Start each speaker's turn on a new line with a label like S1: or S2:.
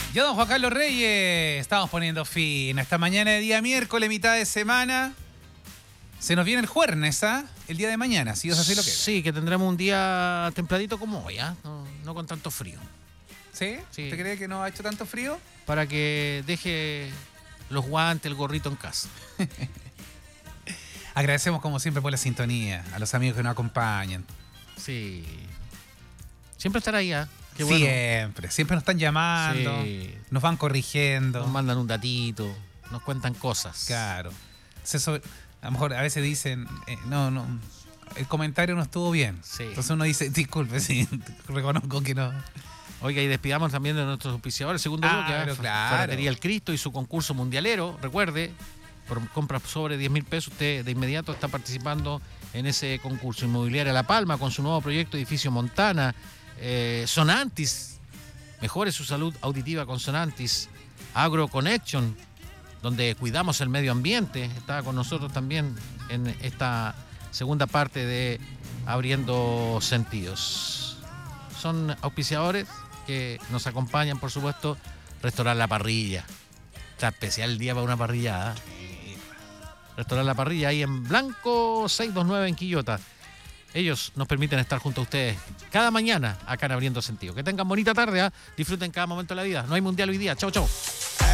S1: Yo, don Juan Carlos Reyes, estamos poniendo fin a esta mañana de día miércoles, mitad de semana. Se nos viene el jueves, ¿ah? El día de mañana, si Dios así lo quiere.
S2: Sí, que tendremos un día templadito como hoy, ¿ah? No con tanto frío.
S1: ¿Sí?
S2: Sí.
S1: ¿Usted cree que no ha hecho tanto frío?
S2: Para que deje los guantes, el gorrito en casa.
S1: Agradecemos como siempre por la sintonía, a los amigos que nos acompañan.
S2: Sí. Siempre estar ahí, ¿ah? Qué bueno.
S1: Siempre nos están llamando,
S2: Sí.
S1: nos van corrigiendo.
S2: Nos mandan un datito, nos cuentan cosas.
S1: Claro. A lo mejor a veces dicen, no, el comentario no estuvo bien.
S2: Sí.
S1: Entonces uno dice, disculpe, sí, reconozco que no.
S2: Oiga, y despidamos también de nuestros auspiciadores. Segundo bloque,
S1: pero claro.
S2: Ferretería El Cristo y su concurso mundialero. Recuerde, por compras sobre 10.000 pesos, usted de inmediato está participando en ese concurso. Inmobiliaria La Palma, con su nuevo proyecto Edificio Montana. Sonantis, mejore su salud auditiva con Sonantis. Agro Connection, donde cuidamos el medio ambiente. Está con nosotros también en esta segunda parte de Abriendo Sentidos. Son auspiciadores que nos acompañan, por supuesto. Restaurar La Parrilla. Está especial el día para una parrillada. Restaurar La Parrilla ahí en Blanco 629 en Quillota. Ellos nos permiten estar junto a ustedes cada mañana acá en Abriendo Sentido. Que tengan bonita tarde, ¿eh? Disfruten cada momento de la vida. No hay mundial hoy día. Chau, chau.